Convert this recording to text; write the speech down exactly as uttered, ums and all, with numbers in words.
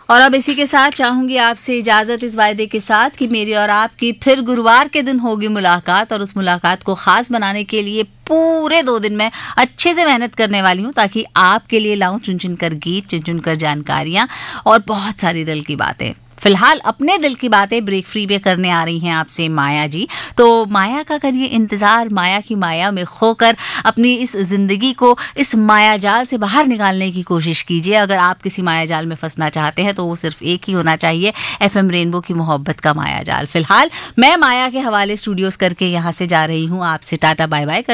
और अब इसी के साथ चाहूंगी आपसे इजाजत इस वायदे के साथ कि मेरी और आपकी फिर गुरुवार के दिन होगी मुलाकात, और उस मुलाकात को खास बनाने के लिए पूरे दो दिन में अच्छे से मेहनत करने वाली हूँ ताकि आपके लिए लाऊं चुन चुन कर गीत, चुन चुन कर जानकारियां और बहुत सारी दिल की बातें। फिलहाल अपने दिल की बातें ब्रेक फ्री पे करने आ रही हैं आपसे माया जी। तो माया का करिए इंतजार, माया की माया में खोकर अपनी इस जिंदगी को इस माया जाल से बाहर निकालने की कोशिश कीजिए। अगर आप किसी माया जाल में फंसना चाहते हैं तो वो सिर्फ एक ही होना चाहिए, एफएम रेनबो की मोहब्बत का माया जाल। फिलहाल मैं माया के हवाले स्टूडियोज करके यहाँ से जा रही हूँ, आपसे टाटा बाय बाय।